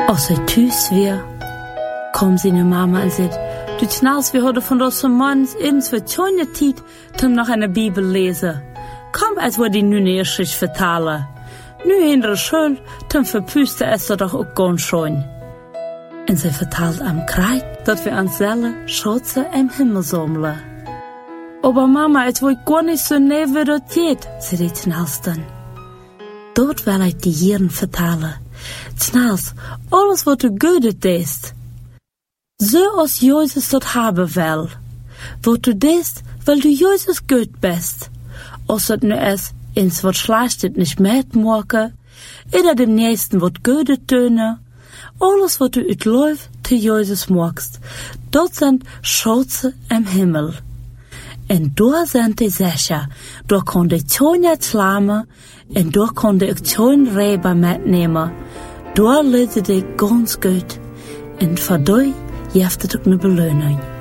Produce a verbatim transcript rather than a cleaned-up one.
Als hij thuis weer, kwam zijn mama en zei, du knalst, we hadden van onze mans eens voor tjonge tijd toen nog een Bibel lezen. Kom, als we die nu neerschrift vertalen. Nu in de school, toen verpuste es er doch ook gewoon schon. En ze vertelt am Kreis, dat we ons zelf schützen im Himmel sammeln. Aber Mama, es wird gar nicht so nee wie das geht, zei die Knalsten. Dort will ich die Jeren vertalen. Knals, alles wat du Gutes deest. So als Jesus dat haben will. Wat du deest, weil du Jesus gut bist. Als het nu is, ins wat Schlechtes nicht mitmachen, oder dem Nächsten wat Gutes tun. Alles wat du uit Lauf zu Jesus machst, dat sind Schätze im Himmel. En daar zijn die sicher, daar kon de tjoen het slammen, en daar kon de tjoen Reber mitnehmen. Daar leidde die ganz gut, en voor die heeft het ook een beloning.